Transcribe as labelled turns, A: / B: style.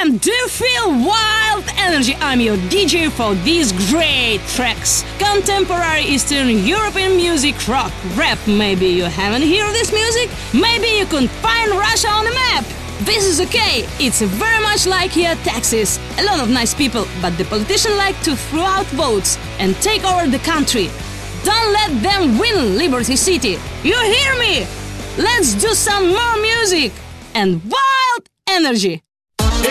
A: FM, do you feel wild energy? I'm your DJ for these great tracks. Contemporary Eastern European music, rock, rap. Maybe you haven't heard this music? Maybe you couldn't find Russia on the map. This is okay, it's very much like here Texas. A lot of nice people, but the politicians like to throw out votes and take over the country. Don't let them win Liberty City. You hear me? Let's do some more music and wild energy.